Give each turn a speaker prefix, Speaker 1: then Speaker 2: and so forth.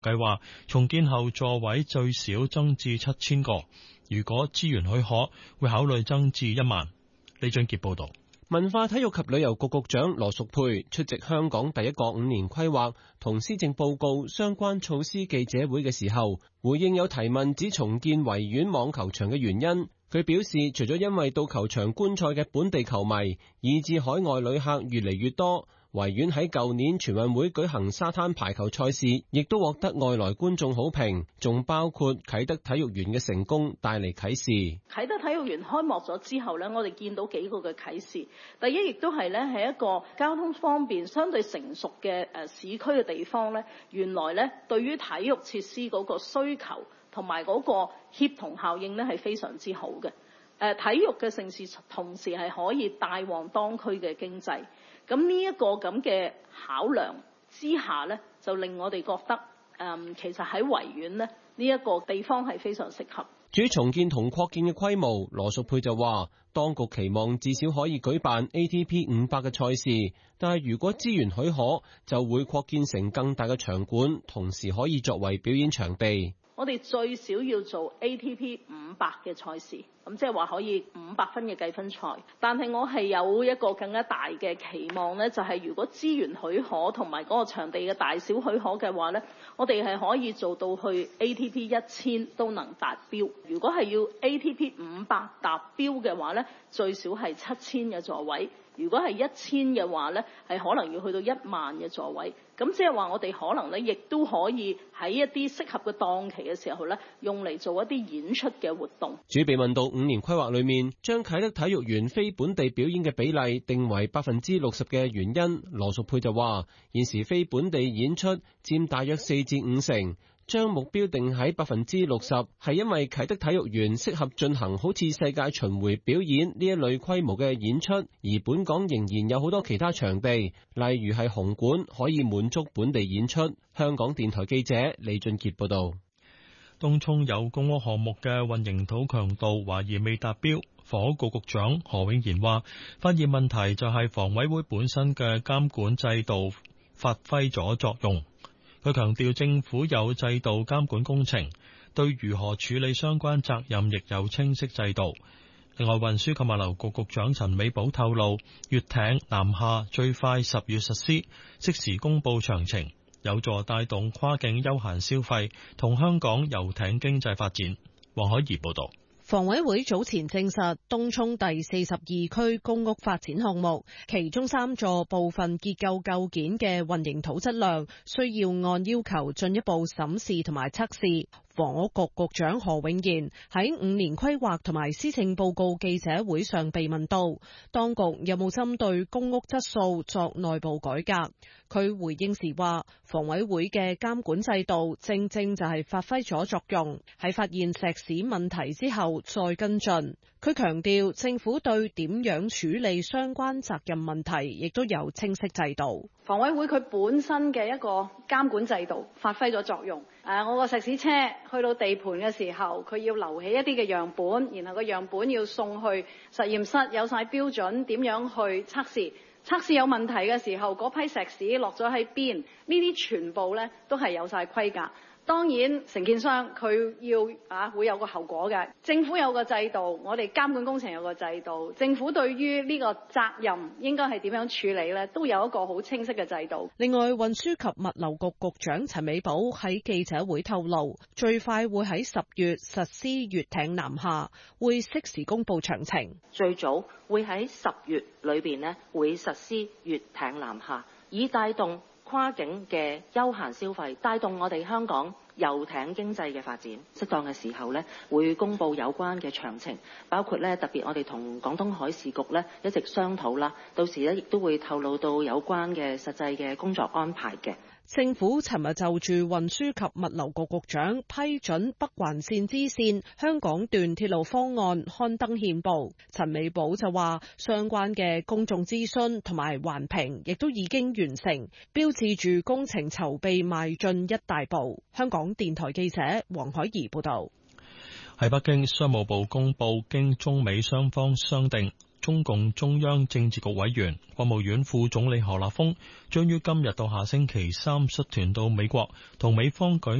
Speaker 1: 計劃重建後座位最少增至7000個，如果資源許可，會考慮增至1萬。李俊傑報道。
Speaker 2: 文化體育及旅遊局局長羅淑佩出席香港第一個5年規劃同施政報告相關措施記者會嘅時候，回應有提問指重建維園網球場嘅原因。佢表示，除咗因為到球場觀賽嘅本地球迷，以至海外旅客越嚟越多，維園喺舊年全運會舉行沙灘排球賽事，亦都獲得外來觀眾好評，仲包括啟德體育園嘅成功帶嚟啟示。
Speaker 3: 啟德體育園開幕咗之後呢，我哋見到幾個嘅啟示。第一，亦都係呢，係一個交通方便、相對成熟嘅市區嘅地方呢，原來呢，對於體育設施嗰個需求同埋嗰個協同效應呢，係非常之好嘅。體育嘅盛事同時係可以帶旺當區嘅經濟。咁呢一個咁嘅考量之下呢，就令我哋覺得其實喺維園呢一個地方係非常適合。
Speaker 2: 至於重建同擴建嘅規模，羅淑佩就話，當局期望至少可以舉辦 ATP 500嘅賽事，但係如果資源許可，就會擴建成更大嘅場館，同時可以作為表演場地。
Speaker 3: 我哋最少要做 ATP 500嘅賽事，咁即係話可以500分嘅計分賽。但係我係有一個更加大嘅期望呢，就係如果資源許可同埋嗰個場地嘅大小許可嘅話呢，我哋係可以做到去 ATP 1000都能達標。如果係要 ATP 500達標嘅話呢，最少係7000嘅座位。如果係1000嘅話呢，係可能要去到1萬嘅座位。咁即係話我哋可能呢，亦都可以喺一啲適合嘅檔期嘅時候呢，用嚟做一啲演出嘅活動。
Speaker 2: 至於被問到5年規劃裏面將啟德體育園非本地表演嘅比例定為60%嘅原因，羅淑佩就話：現時非本地演出佔大約4至5成。將目標定喺60%，係因為啟德體育園適合進行好似世界巡迴表演呢一類規模嘅演出，而本港仍然有好多其他場地，例如係紅館可以滿足本地演出。香港電台記者李俊傑報道。
Speaker 1: 東涌有公屋項目嘅混凝土強度懷疑未達標，房屋局局長何永賢話：發現問題就係房委會本身嘅監管制度發揮咗作用。佢強調政府有制度監管工程，對如何處理相關責任亦有清晰制度。另外，運輸及物流局局長陳美寶透露，粵艇南下最快10月實施，即時公布詳情，有助帶動跨境休閒消費同香港遊艇經濟發展。黃海怡報道。
Speaker 4: 房委會早前證實，東涌第42區公屋發展項目，其中3座部分結構構件嘅混凝土質量，需要按要求進一步審視同埋測試。房屋局局長何永賢喺5年規劃同埋施政報告記者會上被問到，當局有冇針對公屋質素作內部改革？佢回應時話，房委會嘅監管制度正正就係發揮咗作用，喺發現石屎問題之後再跟進。佢強調，政府對點樣處理相關責任問題亦都有清晰制度。
Speaker 5: 房委會佢本身嘅一個監管制度發揮咗作用。我個石屎車去到地盤嘅時候，佢要留起一啲嘅樣本，然後個樣本要送去實驗室，有晒標準點樣去測試。測試有問題嘅時候，嗰批石屎落咗喺邊，呢啲全部呢都係有晒規格。當然，承建商佢要會有個後果嘅。政府有個制度，我哋監管工程有個制度。政府對於呢個責任應該係點樣處理呢？都有一個好清晰嘅制度。
Speaker 4: 另外，運輸及物流局局長陳美寶喺記者會透露，最快會喺10月實施粵艇南下，會適時公佈詳情。
Speaker 6: 最早會喺10月裏邊呢會實施粵艇南下，以帶動跨境嘅休閒消費，帶動我哋香港遊艇經濟嘅發展。適當嘅時候呢，會公布有關嘅詳情，包括呢特別我哋同廣東海事局呢一直商討啦，到時呢亦都會透露到有關嘅實際嘅工作安排嘅。
Speaker 4: 政府尋日就住運輸及物流局局長批准北環線支線香港段鐵路方案刊登憲報。陳美寶就話，相關嘅公眾諮詢同埋環評亦都已經完成，標誌住工程籌備邁進一大步。香港電台記者黃海怡報道。
Speaker 1: 喺北京，商務部公布，經中美雙方商定，中共中央政治局委員、國務院副總理何立峰將於今日到下星期三率團到美國，同美方舉